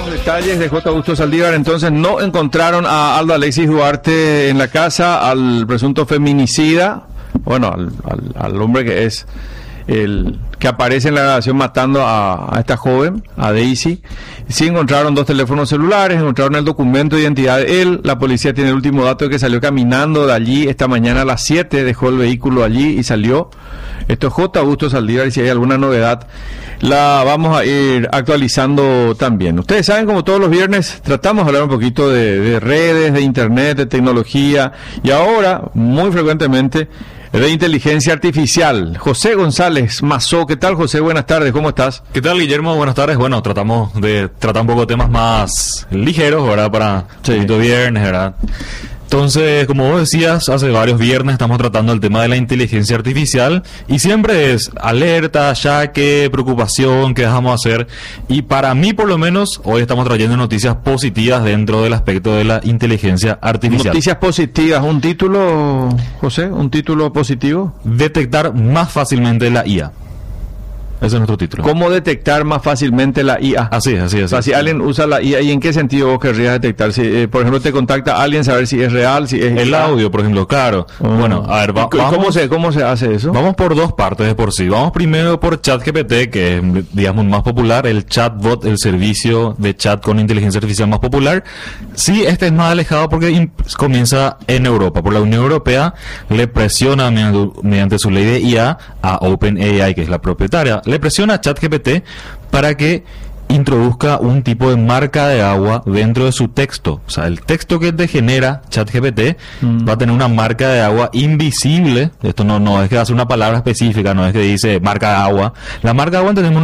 Detalles de J. Augusto Saldívar. Entonces no encontraron a Aldo Alexis Duarte en la casa, al presunto feminicida, bueno, al hombre que es el que aparece en la grabación matando a esta joven, a Daisy. Sí encontraron 2 teléfonos celulares, encontraron el documento de identidad de él. La policía tiene el último dato de que salió caminando de allí esta mañana a las 7, dejó el vehículo allí y salió. Esto es J. Augusto Saldívar, y si hay alguna novedad la vamos a ir actualizando también. Ustedes saben, como todos los viernes, tratamos de hablar un poquito de redes, de internet, de tecnología, y ahora, muy frecuentemente, de inteligencia artificial. José González Mazó, ¿qué tal, José? Buenas tardes, ¿cómo estás? ¿Qué tal, Guillermo? Buenas tardes. Bueno, tratamos de tratar un poco de temas más ligeros, ¿verdad? Para el viernes, ¿verdad? Entonces, como vos decías, hace varios viernes estamos tratando el tema de la inteligencia artificial y siempre es alerta, yaque, preocupación, qué dejamos hacer. Y para mí, por lo menos, hoy estamos trayendo noticias positivas dentro del aspecto de la inteligencia artificial. Noticias positivas, ¿un título, José? ¿Un título positivo? Detectar más fácilmente la IA. Ese es nuestro título. ¿Cómo detectar más fácilmente la IA? Así es. O sea, si alguien usa la IA, ¿y en qué sentido vos querrías detectar? Si, por ejemplo, te contacta alguien, saber si es real, si es el IA. audio, por ejemplo, claro. Bueno, a ver, ¿Cómo se hace eso? Vamos por 2 partes de por sí. Vamos primero por ChatGPT, que es, digamos, más popular, el chatbot, el servicio de chat con inteligencia artificial más popular. Sí, este es más alejado porque comienza en Europa. Por la Unión Europea le presiona mediante su ley de IA a OpenAI, que es la propietaria. Le presiona a ChatGPT para que introduzca un tipo de marca de agua dentro de su texto. O sea, el texto que te genera ChatGPT va a tener una marca de agua invisible. Esto no es que hace una palabra específica, no es que dice marca de agua. La marca de agua entendemos